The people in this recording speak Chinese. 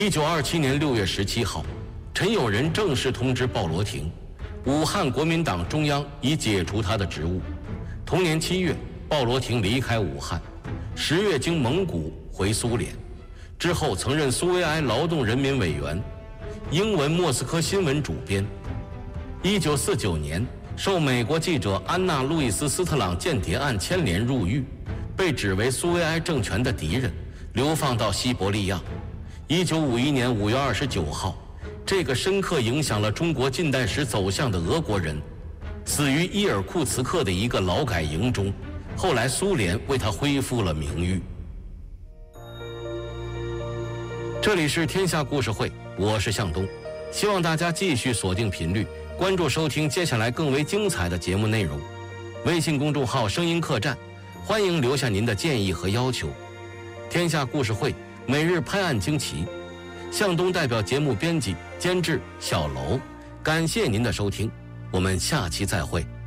1927年6月17号，陈友仁正式通知鲍罗廷，武汉国民党中央已解除他的职务。同年7月，鲍罗廷离开武汉，10月经蒙古回苏联，之后曾任苏维埃劳动人民委员，英文《莫斯科新闻》主编。1949年，受美国记者安娜·路易斯·斯特朗间谍案牵连入狱，被指为苏维埃政权的敌人，流放到西伯利亚。1951年5月29号，这个深刻影响了中国近代史走向的俄国人，死于伊尔库茨克的一个劳改营中。后来苏联为他恢复了名誉。这里是天下故事会，我是向东，希望大家继续锁定频率，关注收听接下来更为精彩的节目内容。微信公众号声音客栈，欢迎留下您的建议和要求。天下故事会每日拍案惊奇，向东代表节目编辑监制小楼，感谢您的收听，我们下期再会。